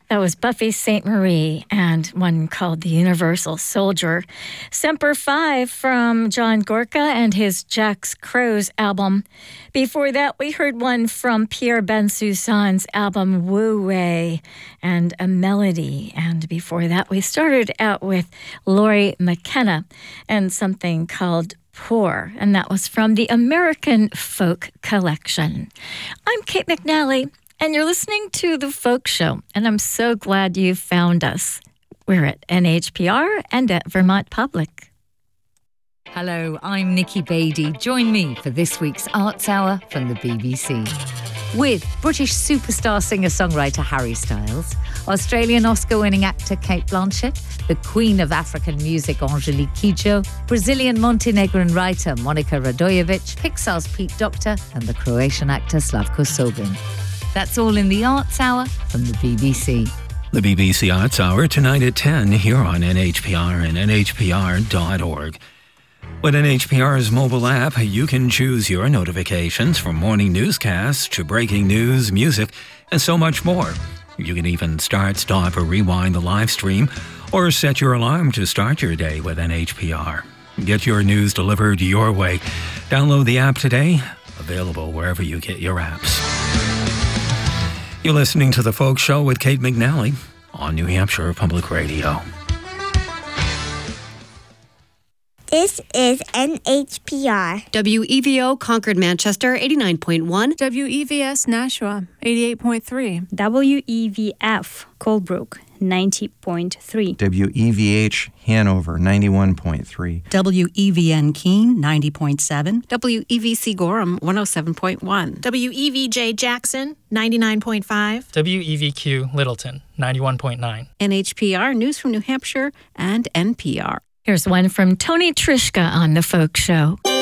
That was Buffy Sainte-Marie and one called The Universal Soldier. Semper Fi from John Gorka and his Jack's Crows album. Before that, we heard one from Pierre Bensoussan's album Wu Wei and A Melody. And before that, we started out with Laurie McKenna and something called Poor, and that was from the American Folk Collection. I'm Kate McNally, and you're listening to The Folk Show, and I'm so glad you found us. We're at NHPR and at Vermont Public. Hello, I'm Nikki Beattie. Join me for this week's Arts Hour from the BBC. With British superstar singer-songwriter Harry Styles, Australian Oscar-winning actor Cate Blanchett, the Queen of African music Angelique Kidjo, Brazilian Montenegrin writer Monica Radojevic, Pixar's Pete Docter, and the Croatian actor Slavko Sobin. That's all in the Arts Hour from the BBC. The BBC Arts Hour tonight at 10 here on NHPR and NHPR.org. With NHPR's mobile app, you can choose your notifications from morning newscasts to breaking news, music, and so much more. You can even start, stop, or rewind the live stream, or set your alarm to start your day with NHPR. Get your news delivered your way. Download the app today, available wherever you get your apps. You're listening to The Folk Show with Kate McNally on New Hampshire Public Radio. This is NHPR. WEVO Concord Manchester 89.1. WEVS Nashua 88.3. WEVF Colebrook 90.3. WEVH Hanover 91.3. WEVN Keene 90.7. WEVC Gorham 107.1. WEVJ Jackson 99.5. WEVQ Littleton 91.9. NHPR News from New Hampshire and NPR. Here's one from Tony Trischka on The Folk Show.